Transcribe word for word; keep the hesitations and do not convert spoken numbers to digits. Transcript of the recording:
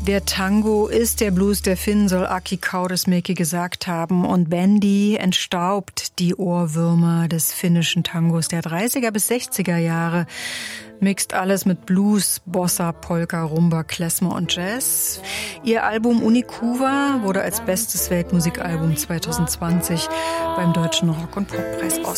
Der Tango ist der Blues der Finnen, soll Aki Kaurismäki gesagt haben. Und Bandy entstaubt die Ohrwürmer des finnischen Tangos der dreißiger bis sechziger Jahre. Mixt alles mit Blues, Bossa, Polka, Rumba, Klezmer und Jazz. Ihr Album Unikuva wurde als bestes Weltmusikalbum zwanzig zwanzig beim Deutschen Rock- und Poppreis ausgezeichnet.